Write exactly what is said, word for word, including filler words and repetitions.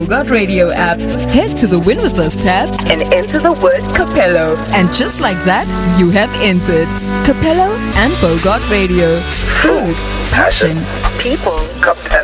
Bogart Radio app. Head to the Win With Us tab and enter the word Capello. And just like that, you have entered Capello and Bogart Radio. Food, passion, people, Capello.